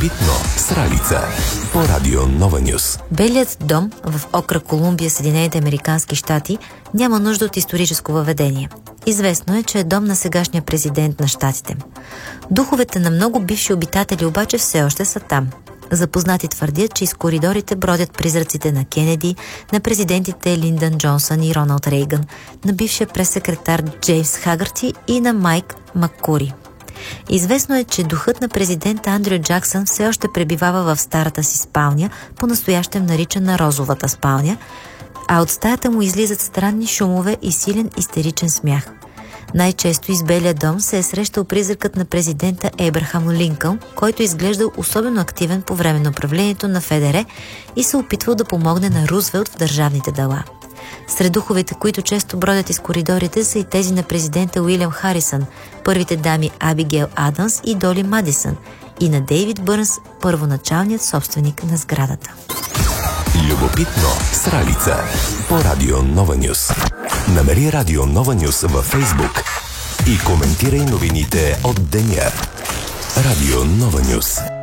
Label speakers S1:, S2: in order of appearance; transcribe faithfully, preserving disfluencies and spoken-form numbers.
S1: Любопитно с Ралица по Радио Нова Нюс.
S2: Белият дом в окръг Колумбия, Съединените американски щати, няма нужда от историческо въведение. Известно е, че е дом на сегашния президент на щатите. Духовете на много бивши обитатели обаче все още са там. Запознати твърдят, че из коридорите бродят призраците на Кенеди, на президентите Линдън Джонсън и Роналд Рейган, на бившия прес-секретар Джеймс Хагърти и на Майк Маккури. Известно е, че духът на президента Андрю Джаксън все още пребивава в старата си спалня, по-настоящем наричана Розовата спалня, а от стаята му излизат странни шумове и силен истеричен смях. Най-често из Белия дом се е срещал призракът на президента Ейбрахам Линкълн, който изглеждал особено активен по време на управлението на ФДР и се опитвал да помогне на Рузвелт в държавните дела. Сред духовете, които често бродят из коридорите, са и тези на президента Уилям Харисън, първите дами Абигейл Адамс и Доли Мадисън и на Дейвид Бърнс, първоначалният собственик на сградата.
S1: Любопитно с Ралица по Радио Нова Нюс. Намери Радио Нова Нюс във Фейсбук и коментирай новините от деня. Радио Нова Нюс.